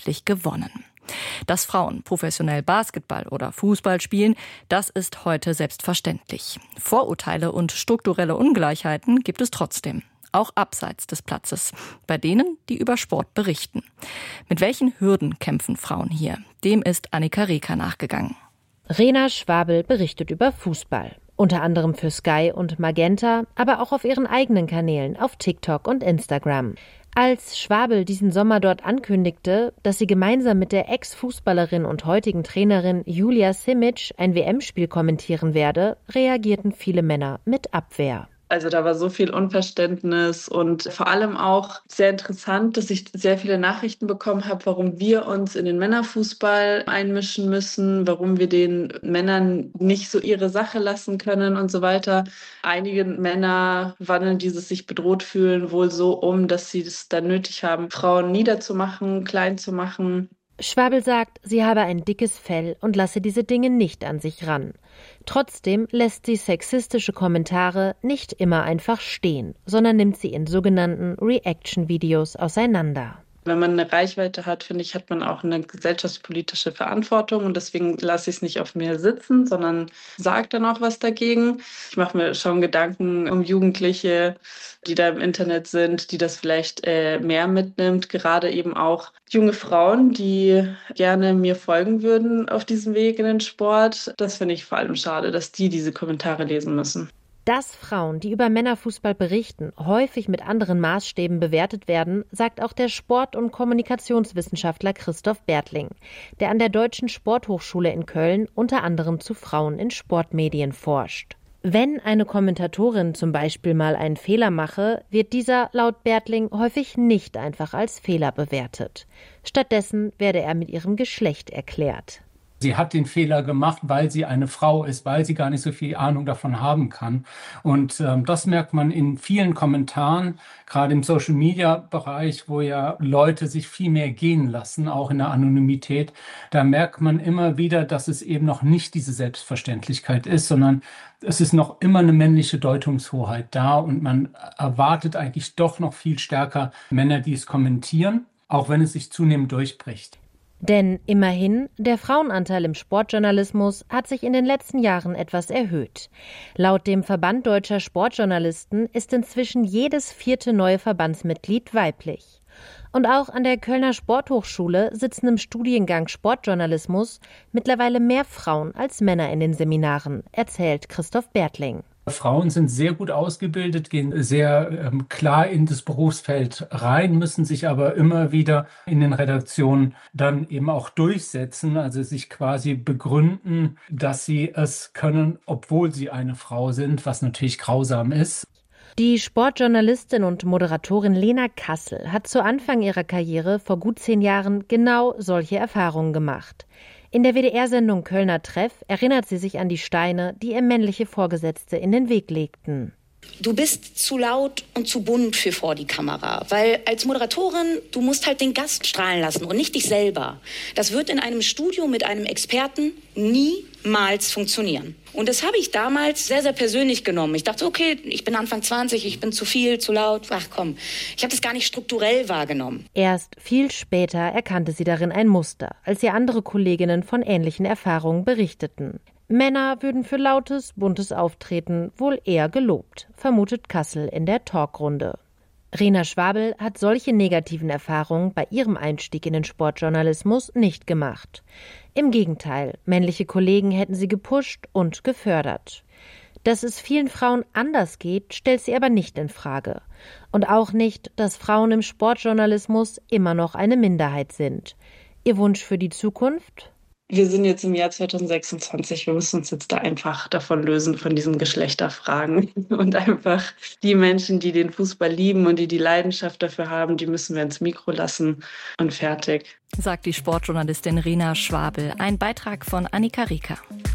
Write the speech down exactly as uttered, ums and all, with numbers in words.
letztlich gewonnen. Dass Frauen professionell Basketball oder Fußball spielen, das ist heute selbstverständlich. Vorurteile und strukturelle Ungleichheiten gibt es trotzdem. Auch abseits des Platzes, bei denen, die über Sport berichten. Mit welchen Hürden kämpfen Frauen hier? Dem ist Annika Reker nachgegangen. Rena Schwabel berichtet über Fußball. Unter anderem für Sky und Magenta, aber auch auf ihren eigenen Kanälen auf TikTok und Instagram. Als Schwabel diesen Sommer dort ankündigte, dass sie gemeinsam mit der Ex-Fußballerin und heutigen Trainerin Julia Simic ein W M-Spiel kommentieren werde, reagierten viele Männer mit Abwehr. Also da war so viel Unverständnis und vor allem auch sehr interessant, dass ich sehr viele Nachrichten bekommen habe, warum wir uns in den Männerfußball einmischen müssen, warum wir den Männern nicht so ihre Sache lassen können und so weiter. Einige Männer wandeln dieses sich bedroht fühlen wohl so um, dass sie es dann nötig haben, Frauen niederzumachen, klein zu machen. Schwabel sagt, sie habe ein dickes Fell und lasse diese Dinge nicht an sich ran. Trotzdem lässt sie sexistische Kommentare nicht immer einfach stehen, sondern nimmt sie in sogenannten Reaction-Videos auseinander. Wenn man eine Reichweite hat, finde ich, hat man auch eine gesellschaftspolitische Verantwortung und deswegen lasse ich es nicht auf mir sitzen, sondern sage dann auch was dagegen. Ich mache mir schon Gedanken um Jugendliche, die da im Internet sind, die das vielleicht äh, mehr mitnimmt, gerade eben auch junge Frauen, die gerne mir folgen würden auf diesem Weg in den Sport. Das finde ich vor allem schade, dass die diese Kommentare lesen müssen. Dass Frauen, die über Männerfußball berichten, häufig mit anderen Maßstäben bewertet werden, sagt auch der Sport- und Kommunikationswissenschaftler Christoph Bertling, der an der Deutschen Sporthochschule in Köln unter anderem zu Frauen in Sportmedien forscht. Wenn eine Kommentatorin zum Beispiel mal einen Fehler mache, wird dieser laut Bertling häufig nicht einfach als Fehler bewertet. Stattdessen werde er mit ihrem Geschlecht erklärt. Sie hat den Fehler gemacht, weil sie eine Frau ist, weil sie gar nicht so viel Ahnung davon haben kann. Und ähm, das merkt man in vielen Kommentaren, gerade im Social-Media-Bereich, wo ja Leute sich viel mehr gehen lassen, auch in der Anonymität. Da merkt man immer wieder, dass es eben noch nicht diese Selbstverständlichkeit ist, sondern es ist noch immer eine männliche Deutungshoheit da und man erwartet eigentlich doch noch viel stärker Männer, die es kommentieren, auch wenn es sich zunehmend durchbricht. Denn immerhin, der Frauenanteil im Sportjournalismus hat sich in den letzten Jahren etwas erhöht. Laut dem Verband Deutscher Sportjournalisten ist inzwischen jedes vierte neue Verbandsmitglied weiblich. Und auch an der Kölner Sporthochschule sitzen im Studiengang Sportjournalismus mittlerweile mehr Frauen als Männer in den Seminaren, erzählt Christoph Bertling. Frauen sind sehr gut ausgebildet, gehen sehr ähm, klar in das Berufsfeld rein, müssen sich aber immer wieder in den Redaktionen dann eben auch durchsetzen, also sich quasi begründen, dass sie es können, obwohl sie eine Frau sind, was natürlich grausam ist. Die Sportjournalistin und Moderatorin Lena Kassel hat zu Anfang ihrer Karriere vor gut zehn Jahren genau solche Erfahrungen gemacht. In der W D R-Sendung Kölner Treff erinnert sie sich an die Steine, die ihr männliche Vorgesetzte in den Weg legten. Du bist zu laut und zu bunt für vor die Kamera, weil als Moderatorin, du musst halt den Gast strahlen lassen und nicht dich selber. Das wird in einem Studio mit einem Experten niemals funktionieren. Und das habe ich damals sehr, sehr persönlich genommen. Ich dachte, okay, ich bin Anfang zwanzig, ich bin zu viel, zu laut, ach komm. Ich habe das gar nicht strukturell wahrgenommen. Erst viel später erkannte sie darin ein Muster, als ihr andere Kolleginnen von ähnlichen Erfahrungen berichteten. Männer würden für lautes, buntes Auftreten wohl eher gelobt, vermutet Kassel in der Talkrunde. Rena Schwabel hat solche negativen Erfahrungen bei ihrem Einstieg in den Sportjournalismus nicht gemacht. Im Gegenteil, männliche Kollegen hätten sie gepusht und gefördert. Dass es vielen Frauen anders geht, stellt sie aber nicht in Frage. Und auch nicht, dass Frauen im Sportjournalismus immer noch eine Minderheit sind. Ihr Wunsch für die Zukunft? Wir sind jetzt im Jahr zwanzig sechsundzwanzig. Wir müssen uns jetzt da einfach davon lösen, von diesen Geschlechterfragen. Und einfach die Menschen, die den Fußball lieben und die die Leidenschaft dafür haben, die müssen wir ins Mikro lassen und fertig. Sagt die Sportjournalistin Rena Schwabel. Ein Beitrag von Annika Reker.